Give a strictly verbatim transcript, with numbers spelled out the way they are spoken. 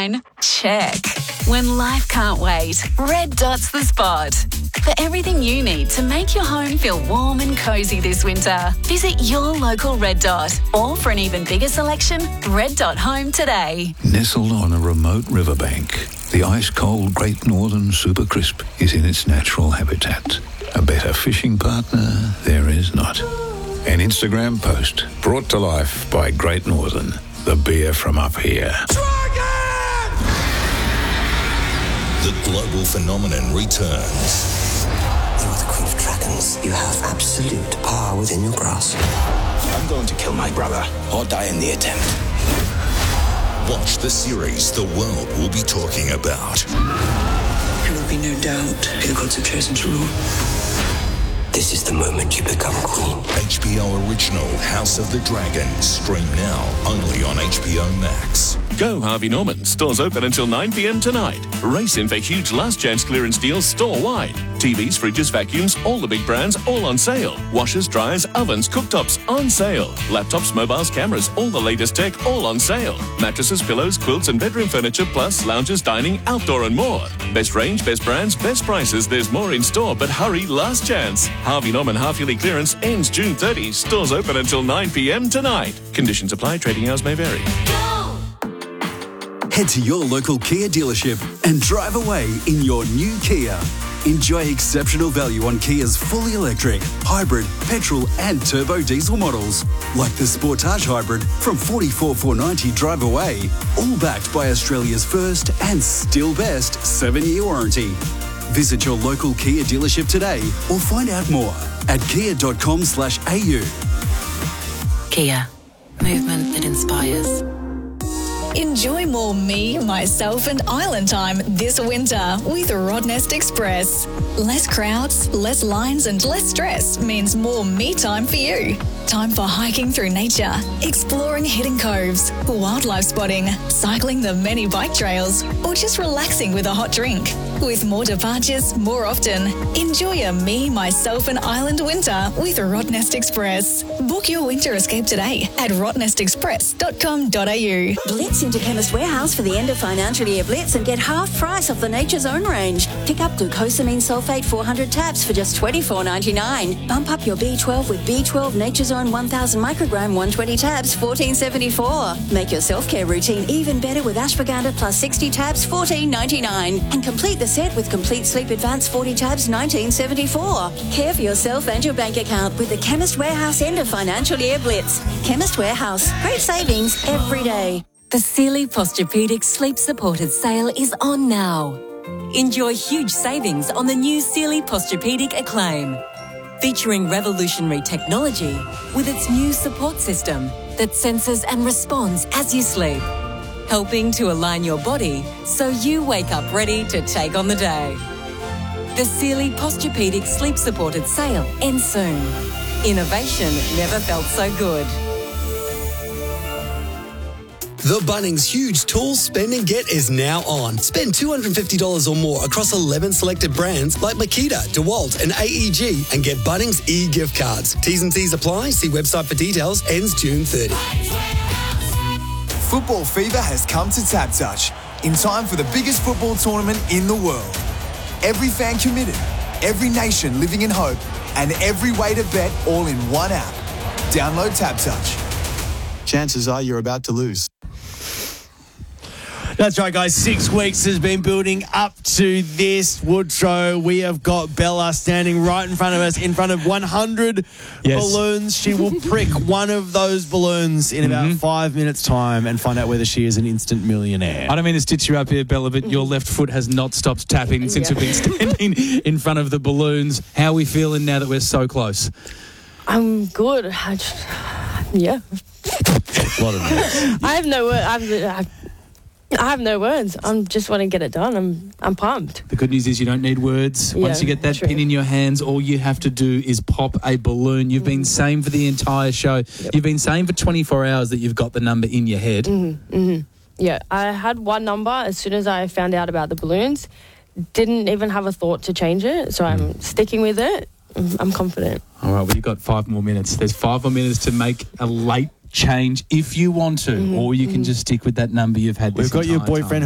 sunshine? Check. When life can't wait, Red Dot's the spot. For everything you need to make your home feel warm and cosy this winter, visit your local Red Dot. Or for an even bigger selection, Red Dot Home today. Nestled on a remote riverbank, the ice-cold Great Northern Super Crisp is in its natural habitat. A better fishing partner there is not. An Instagram post brought to life by Great Northern, the beer from up here. Dragon! The global phenomenon returns. You are the Queen of Dragons. You have absolute power within your grasp. I'm going to kill my brother or die in the attempt. Watch the series the world will be talking about. There will be no doubt who the gods have chosen to rule. This is the moment you become queen. H B O original House of the Dragon. Stream now only on H B O Max. Go Harvey Norman. Stores open until nine p.m. tonight. Race in for huge last chance clearance deals store-wide. T Vs, fridges, vacuums, all the big brands, all on sale. Washers, dryers, ovens, cooktops, on sale. Laptops, mobiles, cameras, all the latest tech, all on sale. Mattresses, pillows, quilts and bedroom furniture, plus lounges, dining, outdoor and more. Best range, best brands, best prices. There's more in store, but hurry, last chance. Harvey Norman half-yearly clearance ends June thirtieth. Stores open until nine p.m. tonight. Conditions apply. Trading hours may vary. Head to your local Kia dealership and drive away in your new Kia. Enjoy exceptional value on Kia's fully electric, hybrid, petrol and turbo diesel models, like the Sportage Hybrid from forty-four thousand four hundred ninety dollars drive away, all backed by Australia's first and still best seven-year warranty. Visit your local Kia dealership today or find out more at kia dot com slash a u. Kia. Movement that inspires. Enjoy more me, myself and island time this winter with Rottnest Express. Less crowds, less lines and less stress means more me time for you. Time for hiking through nature, exploring hidden coves, wildlife spotting, cycling the many bike trails, or just relaxing with a hot drink. With more departures more often, enjoy a me, myself and island winter with Rottnest Express. Book your winter escape today at rottnest express dot com dot a u. Blitz into Chemist Warehouse for the end of financial year blitz and get half price off the Nature's Own range. Pick up glucosamine sulfate four hundred tabs for just twenty-four ninety-nine. Bump up your B twelve with B twelve Nature's Own one thousand microgram one hundred twenty tabs, fourteen seventy-four. Make your self-care routine even better with ashwagandha plus sixty tabs, fourteen ninety-nine. And complete the set with Complete Sleep Advanced forty tabs, nineteen seventy-four. Care for yourself and your bank account with the Chemist Warehouse end of financial year blitz. Chemist Warehouse. Great savings every day. The Sealy Posturepedic Sleep Supported sale is on now. Enjoy huge savings on the new Sealy Posturepedic Acclaim, featuring revolutionary technology with its new support system that senses and responds as you sleep, helping to align your body so you wake up ready to take on the day. The Sealy Posturepedic Sleep Supported sale ends soon. Innovation never felt so good. The Bunnings Huge Tools Spend and Get is now on. Spend two hundred fifty dollars or more across eleven selected brands like Makita, DeWalt and A E G and get Bunnings e-gift cards. T's and C's apply. See website for details. Ends June thirtieth. Football fever has come to TapTouch in time for the biggest football tournament in the world. Every fan committed, every nation living in hope, and every way to bet all in one app. Download TapTouch. Chances are you're about to lose. That's right, guys. Six weeks has been building up to this. Woodrow, we have got Bella standing right in front of us, in front of one hundred yes. balloons. She will prick one of those balloons in about mm-hmm. five minutes' time and find out whether she is an instant millionaire. I don't mean to stitch you up here, Bella, but your left foot has not stopped tapping since yeah. we've been standing in front of the balloons. How are we feeling now that we're so close? I'm good. I just, yeah. A lot of nerves. I have no word. I I have no words. I'm just want to get it done. I'm I'm pumped. The good news is you don't need words. Yeah, Once you get that true. pin in your hands, all you have to do is pop a balloon. You've mm. been saying for the entire show. Yep. You've been saying for twenty-four hours that you've got the number in your head. Mm-hmm. Mm-hmm. Yeah, I had one number as soon as I found out about the balloons. Didn't even have a thought to change it, so I'm mm. sticking with it. I'm confident. All right, well, you've got five more minutes. There's five more minutes to make a late change if you want to, mm-hmm. or you can mm-hmm. just stick with that number you've had this We've got your boyfriend time.